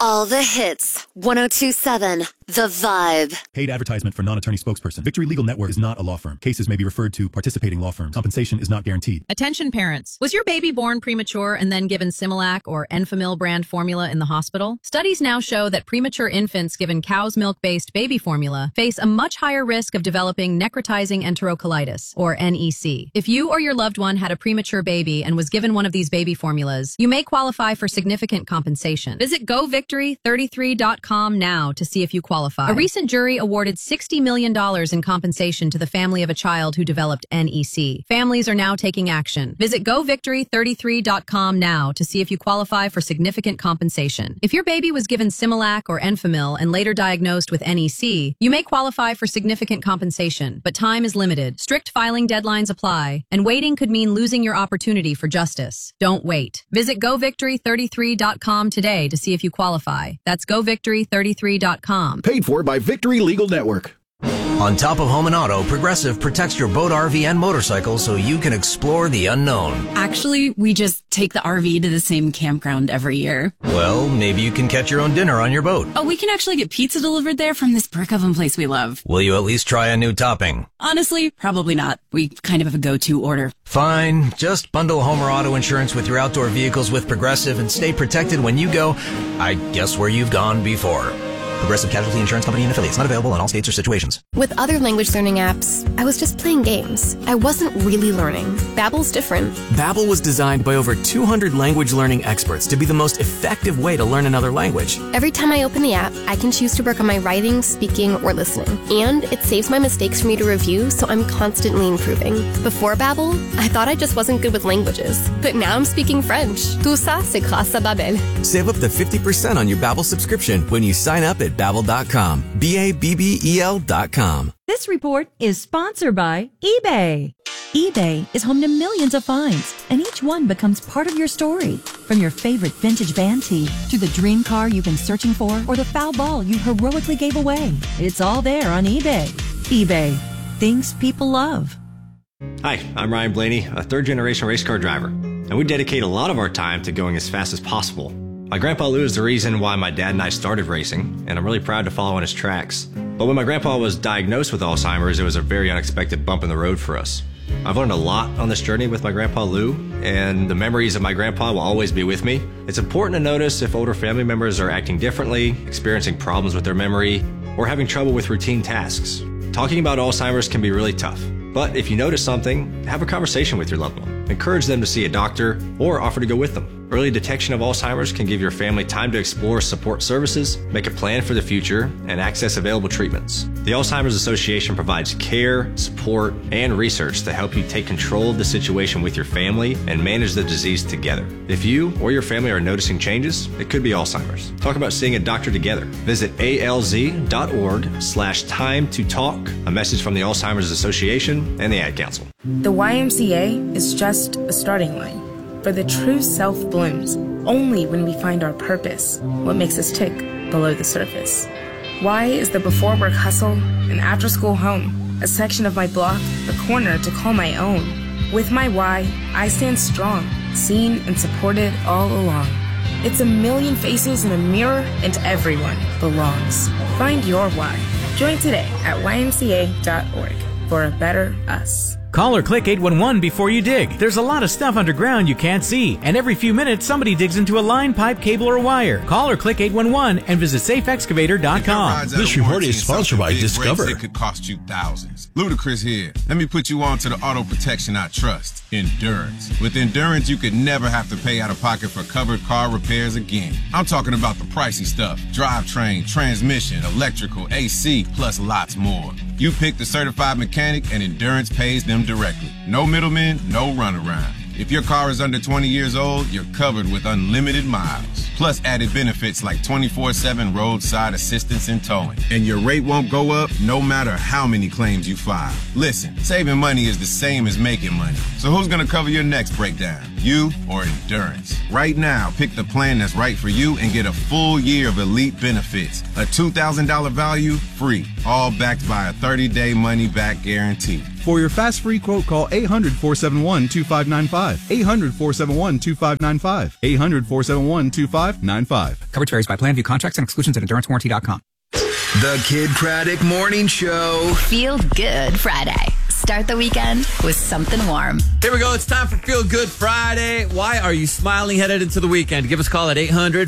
All the hits. 102.7 The Vibe. Paid advertisement for non-attorney spokesperson. Victory Legal Network is not a law firm. Cases may be referred to participating law firms. Compensation is not guaranteed. Attention parents. Was your baby born premature and then given Similac or Enfamil brand formula in the hospital? Studies now show that premature infants given cow's milk-based baby formula face a much higher risk of developing necrotizing enterocolitis, or NEC. If you or your loved one had a premature baby and was given one of these baby formulas, you may qualify for significant compensation. Visit GoVictory33.com now to see if you qualify. A recent jury awarded $60 million in compensation to the family of a child who developed NEC. Families are now taking action. Visit GoVictory33.com now to see if you qualify for significant compensation. If your baby was given Similac or Enfamil and later diagnosed with NEC, you may qualify for significant compensation, but time is limited. Strict filing deadlines apply, and waiting could mean losing your opportunity for justice. Don't wait. Visit GoVictory33.com today to see if you qualify. That's GoVictory33.com. Paid for by Victory Legal Network. On top of home and auto, Progressive protects your boat, RV, and motorcycle so you can explore the unknown. Actually, we just take the RV to the same campground every year. Well, maybe you can catch your own dinner on your boat. Oh, we can actually get pizza delivered there from this brick oven place we love. Will you at least try a new topping? Honestly, probably not. We kind of have a go-to order. Fine. Just bundle home or auto insurance with your outdoor vehicles with Progressive and stay protected when you go, I guess, where you've gone before. Progressive Casualty Insurance Company and affiliates. Not available in all states or situations. With other language learning apps, I was just playing games. I wasn't really learning. Babbel's different. Babbel was designed by over 200 language learning experts to be the most effective way to learn another language. Every time I open the app, I can choose to work on my writing, speaking, or listening. And it saves my mistakes for me to review, so I'm constantly improving. Before Babbel, I thought I just wasn't good with languages. But now I'm speaking French. Tout ça, c'est grâce à Babbel. Save up to 50% on your Babbel subscription when you sign up at Babbel.com. Babbel.com. This report is sponsored by eBay. eBay is home to millions of finds, and each one becomes part of your story. From your favorite vintage band tee to the dream car you've been searching for or the foul ball you heroically gave away. It's all there on eBay. eBay. Things people love. Hi, I'm Ryan Blaney, a third-generation race car driver, and we dedicate a lot of our time to going as fast as possible. My grandpa Lou is the reason why my dad and I started racing, and I'm really proud to follow in his tracks. But when my grandpa was diagnosed with Alzheimer's, it was a very unexpected bump in the road for us. I've learned a lot on this journey with my grandpa Lou, and the memories of my grandpa will always be with me. It's important to notice if older family members are acting differently, experiencing problems with their memory, or having trouble with routine tasks. Talking about Alzheimer's can be really tough, but if you notice something, have a conversation with your loved one. Encourage them to see a doctor or offer to go with them. Early detection of Alzheimer's can give your family time to explore support services, make a plan for the future, and access available treatments. The Alzheimer's Association provides care, support, and research to help you take control of the situation with your family and manage the disease together. If you or your family are noticing changes, it could be Alzheimer's. Talk about seeing a doctor together. Visit alz.org/time to talk. A message from the Alzheimer's Association and the Ad Council. The YMCA is just a starting line. For the true self blooms only when we find our purpose, what makes us tick below the surface. Y is the before work hustle, an after school home, a section of my block, a corner to call my own. With my Y, I stand strong, seen and supported all along. It's a million faces in a mirror and everyone belongs. Find your Y. Join today at ymca.org for a better us. Call or click 811 before you dig. There's a lot of stuff underground you can't see, and every few minutes somebody digs into a line, pipe, cable, or wire. Call or click 811 and visit safeexcavator.com. This report is sponsored by Discover. It could cost you thousands. Ludacris here. Let me put you on to the auto protection I trust. Endurance. With Endurance, you could never have to pay out of pocket for covered car repairs again. I'm talking about the pricey stuff. Drivetrain, transmission, electrical, AC, plus lots more. You pick the certified mechanic and Endurance pays them directly. No middlemen, no runaround. If your car is under 20 years old, you're covered with unlimited miles. Plus added benefits like 24/7 roadside assistance and towing. And your rate won't go up no matter how many claims you file. Listen, saving money is the same as making money. So who's gonna cover your next breakdown? You or Endurance? Right now, pick the plan that's right for you and get a full year of elite benefits. A $2,000 value, free. All backed by a 30-day money-back guarantee. For your fast free quote, call 800-471-2595. 800-471-2595. 800-471-2595. Coverage varies by plan. View contracts and exclusions at EnduranceWarranty.com. The Kid Craddock Morning Show. Feel Good Friday. Start the weekend with something warm. Here we go. It's time for Feel Good Friday. Why are you smiling headed into the weekend? Give us a call at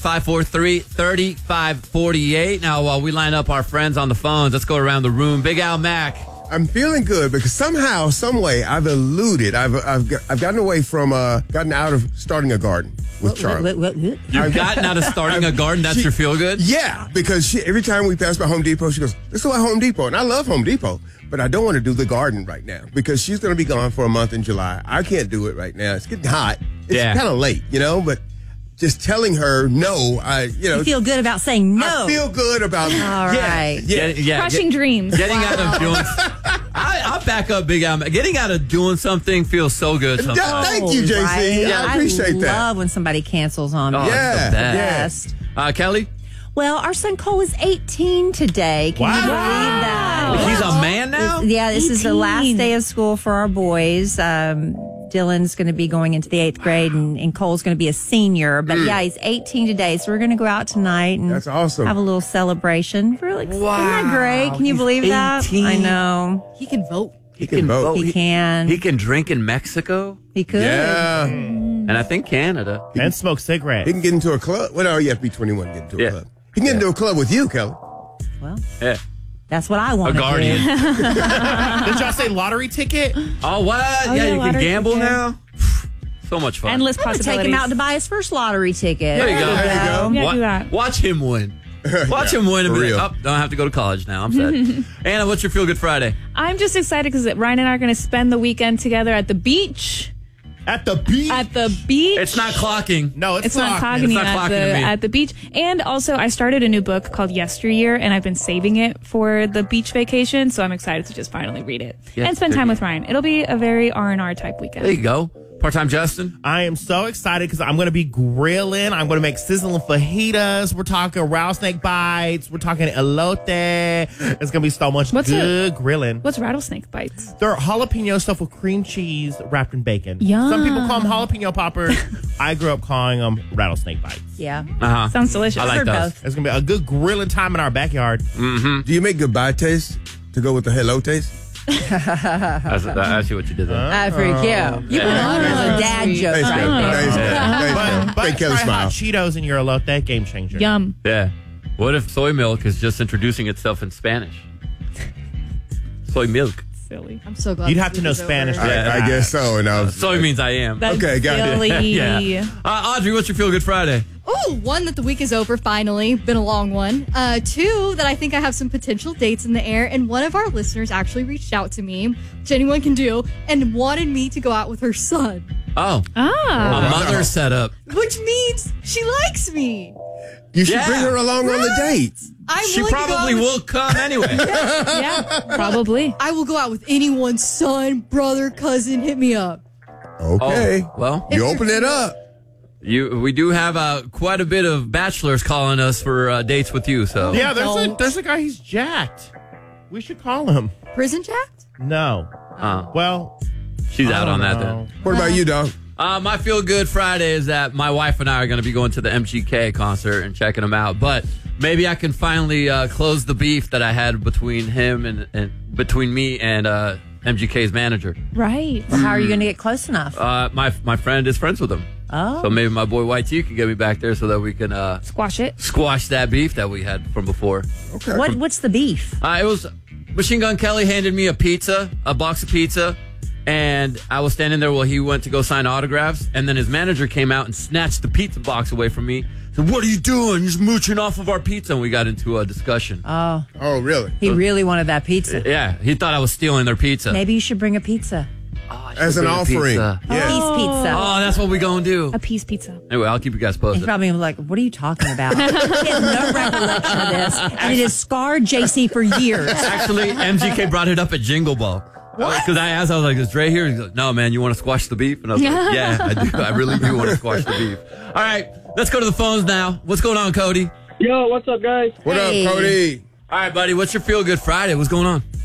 800-543-3548. Now, while we line up our friends on the phones, let's go around the room. Big Al Mac. I'm feeling good because somehow, some way, I've eluded. I've gotten away from, gotten out of starting a garden with Charlie. You've gotten out of starting a garden? That's your feel good? Yeah, because every time we pass by Home Depot, she goes, let's go at Home Depot. And I love Home Depot, but I don't want to do the garden right now because she's going to be gone for a month in July. I can't do it right now. It's getting hot. It's kind of late, but just telling her no, You feel good about saying no. I feel good about all right. Crushing dreams. Getting out of doing. I'll back up, Big Al. Getting out of doing something feels so good. Sometimes. Thank you, JC. Right? I appreciate that. I love when somebody cancels on me. Oh, yeah, it's the best. Kelly. Well, our son Cole is 18 today. Can you believe that? He's a man now? Yeah, this is the last day of school for our boys. Dylan's going to be going into the 8th grade, and Cole's going to be a senior. But yeah, he's 18 today, so we're going to go out tonight and that's awesome. Have a little celebration. Really, isn't that great? Can you believe 18. that? I know. He can vote. He can vote. He can. He can drink in Mexico. He could. Yeah. And I think Canada. And smoke cigarettes. He can get into a club. Well, no, you have to be 21 to get into a club. He can get into a club with you, Kelly. Well, That's what I want. A guardian. Did y'all say lottery ticket? Oh, what? Oh, yeah, yeah, you can gamble ticket. now? So much fun. Endless I'm gonna possibilities. take him out to buy his first lottery ticket. There you go. There you go. Yeah, do that. Watch him win. Watch him win and for be like, real. oh, don't have to go to college now. I'm sad. Anna, what's your Feel Good Friday? I'm just excited because Ryan and I are going to spend the weekend together at the beach. At the beach? At the beach. It's not clocking. No, It's not clocking It's not clocking to me. at the beach. And also, I started a new book called Yesteryear, and I've been saving it for the beach vacation, so I'm excited to just finally read it and spend time with Ryan. It'll be a very R&R type weekend. There you go. Part-time Justin? I am so excited because I'm going to be grilling. I'm going to make sizzling fajitas. We're talking rattlesnake bites. We're talking elote. It's going to be so much good grilling. What's rattlesnake bites? They're jalapeno stuffed with cream cheese wrapped in bacon. Yum. Some people call them jalapeno poppers. I grew up calling them rattlesnake bites. Yeah. Uh-huh. Sounds delicious. I like those. It's going to be a good grilling time in our backyard. Mm-hmm. Do you make goodbye taste to go with the hello taste? I see what you did there. I freak you. You put on as a dad joke Thanks, right Kelly. there. Thanks, Kelly. But Thank Kelly try smile. hot Cheetos in your elote, game changer. Yum. Yeah. What if soy milk is just introducing itself in Spanish? Soy milk. Silly. I'm so glad. You'd have to know Spanish. I guess so. And soy means I am. That's Okay, got it. silly. Yeah. Audrey, what's your Feel Good Friday? Ooh, one, that the week is over, finally. Been a long one. Two, that I think I have some potential dates in the air. And one of our listeners actually reached out to me, which anyone can do, and wanted me to go out with her son. Oh. A mother setup. Which means she likes me. You should bring her along on the date. She probably will come anyway. Yeah, probably. I will go out with anyone's son, brother, cousin. Hit me up. Okay. Oh, well, you open it up. We do have quite a bit of bachelors calling us for dates with you. So Yeah, there's a guy, he's jacked. We should call him. Prison jacked? No. Well, she's out on that know. then. What about you, dog? My Feel Good Friday is that my wife and I are going to be going to the MGK concert and checking them out. But maybe I can finally close the beef that I had between him and between me and MGK's manager. Right. Well, how are you going to get close enough? My friend is friends with him. Oh. So maybe my boy YT can get me back there so that we can squash that beef that we had from before. Okay. What's the beef? It was Machine Gun Kelly handed me a box of pizza, and I was standing there while he went to go sign autographs, and then his manager came out and snatched the pizza box away from me. Said, "What are you doing? You're just mooching off of our pizza." And we got into a discussion. Oh. Oh, really? He really wanted that pizza. Yeah, he thought I was stealing their pizza. Maybe you should bring a pizza. As an offering. A piece pizza. Oh, that's what we gonna do. A piece pizza. Anyway, I'll keep you guys He's posted. probably like, what are you talking about? He has no recollection of this. And it has scarred JC for years. Actually, MGK brought it up at Jingle Ball. Because I asked, I was like, is Dre here? He's like, no, man, you want to squash the beef? And I was like, yeah, I do. I really do want to squash the beef. All right, let's go to the phones now. What's going on, Cody? Yo, what's up, guys? What up, Cody? All right, buddy, what's your Feel Good Friday? What's going on?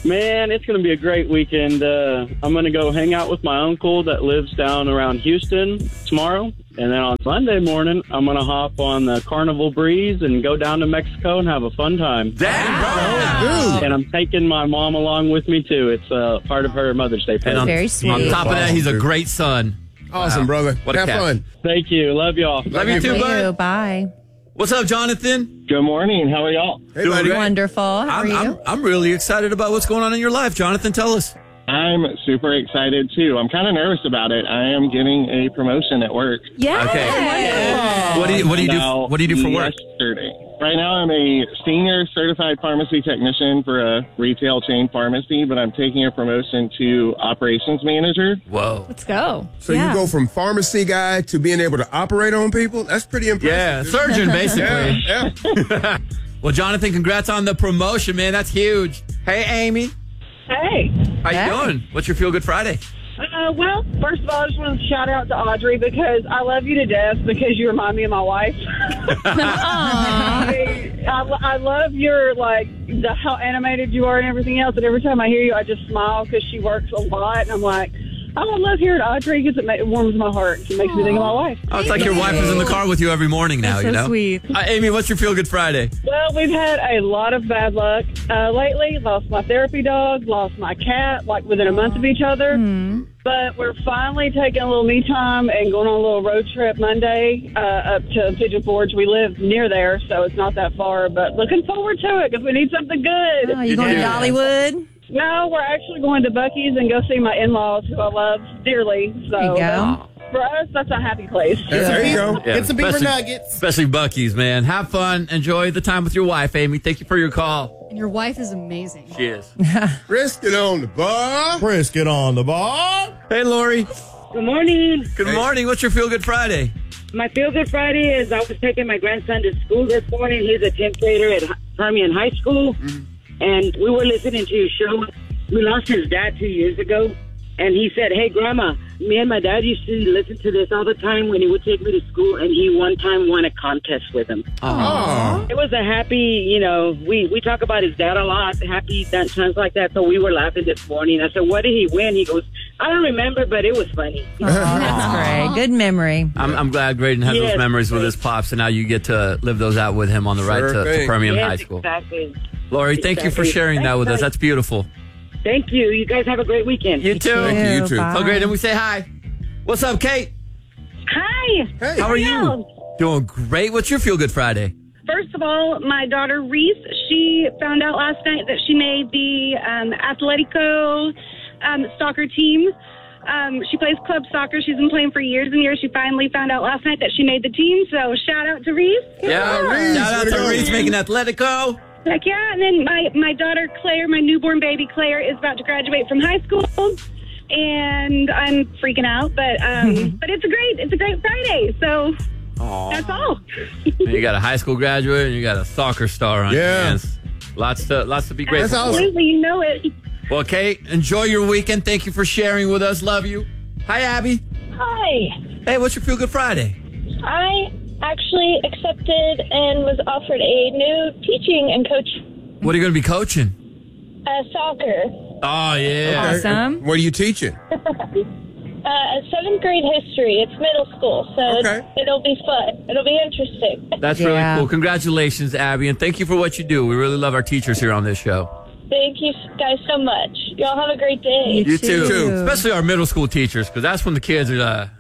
Man, it's going to be a great weekend. I'm going to go hang out with my uncle that lives down around Houston tomorrow. And then on Sunday morning, I'm going to hop on the Carnival Breeze and go down to Mexico and have a fun time. Damn, And I'm taking my mom along with me, too. It's part of her Mother's Day present. Very sweet. On top of that, he's a great son. Awesome, brother. What a Have cat. fun. Thank you. Love y'all. Love you too, bud. Bye. What's up, Jonathan? Good morning. How are y'all? Hey, buddy. Wonderful. How are you? I'm really excited about what's going on in your life. Jonathan, tell us. I'm super excited, too. I'm kind of nervous about it. I am getting a promotion at work. Yeah. Okay. What do you do for work? Yesterday. Right now, I'm a senior certified pharmacy technician for a retail chain pharmacy, but I'm taking a promotion to operations manager. Whoa. Let's go. So you go from pharmacy guy to being able to operate on people? That's pretty impressive. Yeah, surgeon, basically. Yeah. Well, Jonathan, congrats on the promotion, man. That's huge. Hey, Amy. Hey. How you doing? What's your Feel Good Friday? Well, first of all, I just want to shout out to Audrey because I love you to death because you remind me of my wife. I love your, how animated you are and everything else. And every time I hear you, I just smile because she works a lot. And I'm like, I love hearing Audrey because it warms my heart. It makes me think of my wife. Oh, it's like your wife is in the car with you every morning now, That's you know? so sweet. Amy, what's your Feel Good Friday? Well, we've had a lot of bad luck lately. Lost my therapy dog, lost my cat, within a month of each other. Mm-hmm. But we're finally taking a little me time and going on a little road trip Monday up to Pigeon Forge. We live near there, so it's not that far. But looking forward to it because we need something good. Oh, you going to Dollywood? No, we're actually going to Buc-ee's and go see my in-laws, who I love dearly. So There you go. for us, that's a happy place. There you go. Get some beaver especially- nuggets. Especially Buc-ee's, man. Have fun. Enjoy the time with your wife, Amy. Thank you for your call. And your wife is amazing. She is. Brisket on the bar. Brisket on the bar. Hey, Lori. Good morning. Good morning. What's your Feel Good Friday? My Feel Good Friday is I was taking my grandson to school this morning. He's a 10th grader at Permian High School. And we were listening to your show. We lost his dad 2 years ago. And he said, hey, Grandma, me and my dad used to listen to this all the time when he would take me to school. And he one time won a contest with him. Aww. It was a happy, we talk about his dad a lot, happy times like that. So we were laughing this morning. I said, what did he win? He goes, I don't remember, but it was funny. That's great. Good memory. I'm glad Graydon has those memories with his pops, and now you get to live those out with him on the ride to Permian High School. Exactly. Lori, thank you for sharing that with us. That's beautiful. Thank you. You guys have a great weekend. You too. Thank you, you too. Oh, great. And we say hi. What's up, Kate? Hi. Hey. How are you? Doing great. What's your Feel Good Friday? First of all, my daughter Reese, she found out last night that she made the Atletico soccer team. She plays club soccer. She's been playing for years and years. She finally found out last night that she made the team. So shout out to Reese. Yeah, Reese. Shout out to Reese making Atletico. Heck yeah. And then my daughter Claire, my newborn baby Claire, is about to graduate from high school. And I'm freaking out, but it's a great Friday. So that's all. You got a high school graduate and you got a soccer star on your hands. Lots to be grateful for. Absolutely, you know it. Well, Kate, enjoy your weekend. Thank you for sharing with us. Love you. Hi, Abby. Hi. Hey, what's your Feel Good Friday? I actually accepted and was offered a new teaching and coach What are you going to be coaching? soccer. Oh, yeah. Awesome. What are you teaching? 7th grade history. It's middle school, so it'll be fun. It'll be interesting. That's really cool. Congratulations, Abby, and thank you for what you do. We really love our teachers here on this show. Thank you guys so much. Y'all have a great day. You too. Especially our middle school teachers, because that's when the kids are starting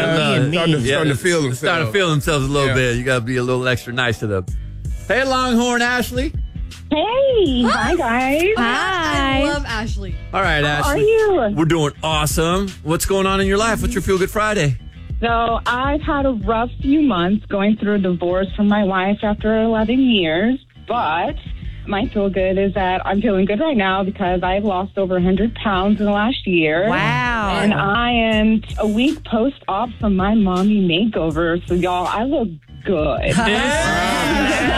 to feel themselves. Starting to feel themselves a little bit. You got to be a little extra nice to them. Hey, Longhorn Ashley. Hey. Hi, guys. Hi. I love Ashley. All right, Ashley. How are you? We're doing awesome. What's going on in your life? What's your Feel Good Friday? So I've had a rough few months going through a divorce from my wife after 11 years, but my feel good is that I'm feeling good right now because I've lost over 100 pounds in the last year. Wow. And I am a week post-op from my mommy makeover. So, y'all, I look good. Yes.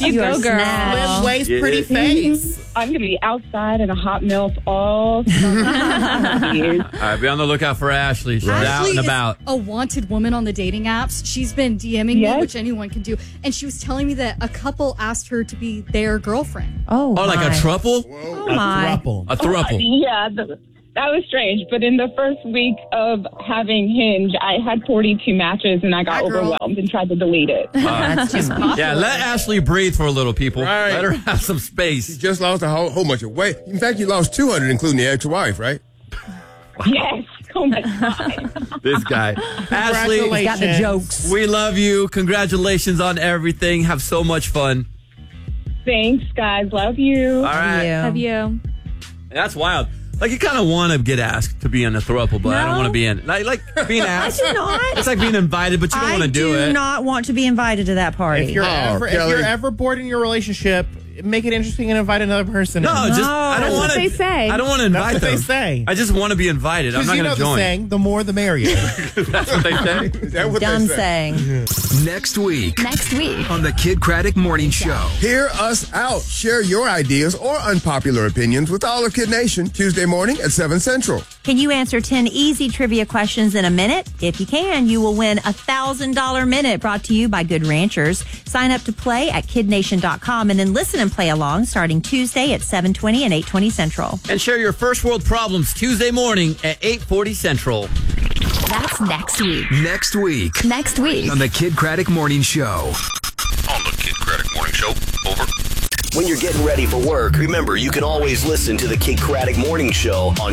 You go, girl. Slim waist, pretty face. I'm going to be outside in a hot milk all summer. All right, be on the lookout for Ashley. She's out and about. A wanted woman on the dating apps. She's been DMing me, which anyone can do. And she was telling me that a couple asked her to be their girlfriend. Oh, like a throuple? Oh, my. A throuple. Yeah, that was strange. But in the first week of having Hinge, I had 42 matches and I got overwhelmed and tried to delete it. Yeah, let Ashley breathe for a little, people. Right. Let her have some space. She just lost a whole bunch of weight. In fact, you lost 200, including the ex-wife, right? Yes. Oh, my God. This guy. Ashley, He's got the jokes. we love you. Congratulations on everything. Have so much fun. Thanks, guys. Love you. All right. Love you. That's wild. Like, you kind of want to get asked to be in a throuple, but I don't want to be in. Like being asked. I do not. It's like being invited, but you don't want to do it. I do not want to be invited to that party. If you're ever bored in your relationship, make it interesting and invite another person. No, I don't want to. They say. I don't want to invite That's what them. they say. I just want to be invited. I'm not going to join. The saying, the more the merrier. That's what they say. Is that what Dumb they say? saying. Next week Next week. on the Kid Craddock Morning Show. Hear us out. Share your ideas or unpopular opinions with all of Kid Nation Tuesday morning at 7 Central. Can you answer 10 easy trivia questions in a minute? If you can, you will win a $1,000 minute brought to you by Good Ranchers. Sign up to play at kidnation.com and then listen and play along starting Tuesday at 7:20 and 8:20 Central. And share your first world problems Tuesday morning at 8:40 Central. That's next week. Next week Next week. on the Kid Craddock Morning Show. On the Kid Craddock Morning Show. Over. When you're getting ready for work, remember you can always listen to the Kid Craddock Morning Show on